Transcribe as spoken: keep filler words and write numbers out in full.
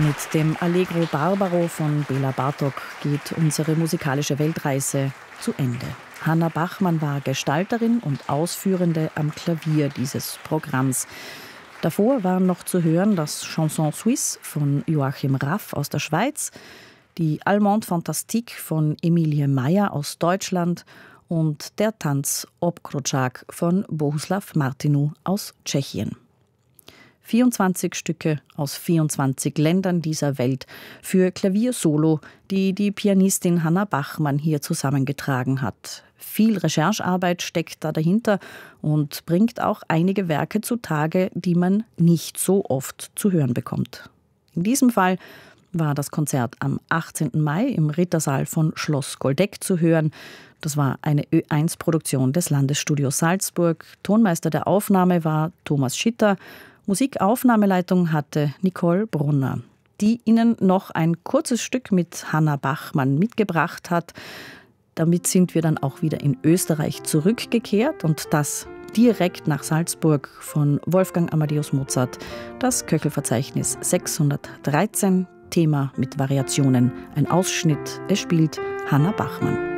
Mit dem Allegro Barbaro von Bela Bartok geht unsere musikalische Weltreise zu Ende. Hannah Bachmann war Gestalterin und Ausführende am Klavier dieses Programms. Davor waren noch zu hören das Chanson Suisse von Joachim Raff aus der Schweiz, die Allemande Fantastique von Emilie Meyer aus Deutschland und der Tanz Obkročák von Bohuslav Martinu aus Tschechien. vierundzwanzig Stücke aus vierundzwanzig Ländern dieser Welt für Klavier-Solo, die die Pianistin Hannah Bachmann hier zusammengetragen hat. Viel Recherchearbeit steckt da dahinter und bringt auch einige Werke zutage, die man nicht so oft zu hören bekommt. In diesem Fall war das Konzert am achtzehnten Mai im Rittersaal von Schloss Goldeck zu hören. Das war eine Ö eins Produktion des Landesstudios Salzburg. Tonmeister der Aufnahme war Thomas Schitter. Musikaufnahmeleitung hatte Nicole Brunner, die Ihnen noch ein kurzes Stück mit Hannah Bachmann mitgebracht hat. Damit sind wir dann auch wieder in Österreich zurückgekehrt und das direkt nach Salzburg von Wolfgang Amadeus Mozart, das Köchelverzeichnis sechshundertdreizehn, Thema mit Variationen, ein Ausschnitt, es spielt Hannah Bachmann.